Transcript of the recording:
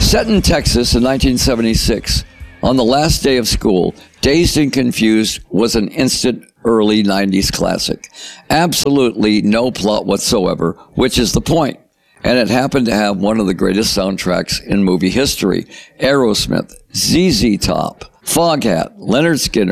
Set in Texas in 1976, on the last day of school, Dazed and Confused was an instant early 90s classic. Absolutely no plot whatsoever, which is the point. And it happened to have one of the greatest soundtracks in movie history: Aerosmith, ZZ Top, Foghat, Leonard Skinner,